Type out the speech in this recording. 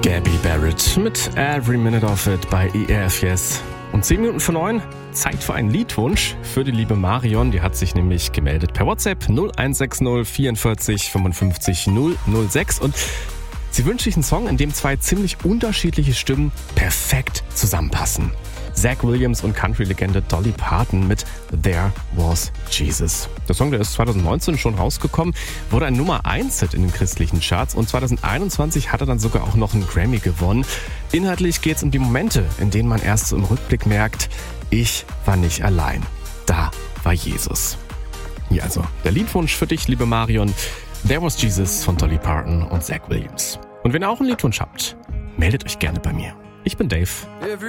Gabby Barrett mit Every Minute of It bei ERF Yes. Und 10 Minuten vor 9, Zeit für einen Liedwunsch für die liebe Marion. Die hat sich nämlich gemeldet per WhatsApp 0160 44 55 006. Und sie wünscht sich einen Song, in dem zwei ziemlich unterschiedliche Stimmen perfekt zusammenpassen. Zach Williams und Country-Legende Dolly Parton mit There Was Jesus. Der Song, der ist 2019 schon rausgekommen, wurde ein Nummer-1-Hit in den christlichen Charts und 2021 hat er dann sogar auch noch einen Grammy gewonnen. Inhaltlich geht es um die Momente, in denen man erst so im Rückblick merkt, ich war nicht allein. Da war Jesus. Hier also der Liedwunsch für dich, liebe Marion. There Was Jesus von Dolly Parton und Zach Williams. Und wenn ihr auch einen Liedwunsch habt, meldet euch gerne bei mir. Ich bin Dave.